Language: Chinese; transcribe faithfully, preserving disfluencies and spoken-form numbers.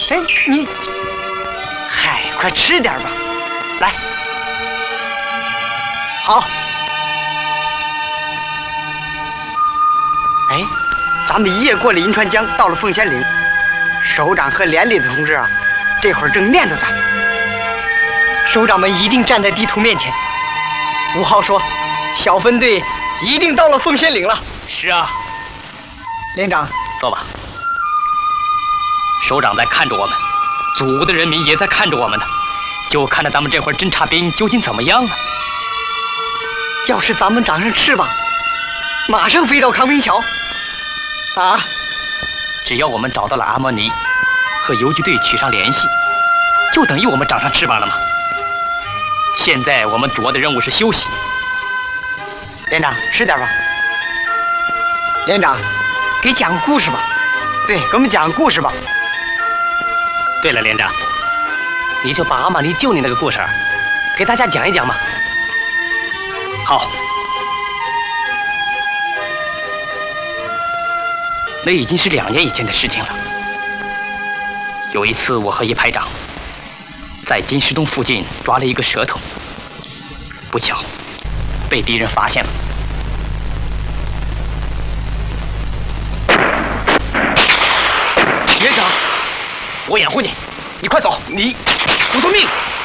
哎，你，嗨，快吃点吧，来。好。哎，咱们一夜过了银川江，到了凤仙岭。首长和连里的同志啊，这会儿正念着咱们。首长们一定站在地图面前。吴浩说，小分队一定到了凤仙岭了。 是啊。 连长， 坐吧。首长在看着我们，祖国的人民也在看着我们呢，就看着咱们这会儿侦察兵究竟怎么样了。 要是咱们长上翅膀，马上飞到康平桥。啊！ 只要我们找到了阿莫尼，和游击队取上联系，就等于我们长上翅膀了吗？现在我们主要的任务是休息。 连长，吃点吧。连长，给讲个故事吧。对，给我们讲个故事吧。 对了，连长，你就把阿玛尼救你那个故事给大家讲一讲嘛。好。那已经是两年以前的事情了。有一次，我和一排长在金石洞附近抓了一个蛇头，不巧被敌人发现了。连长，我掩护你，你快走！你，不送命！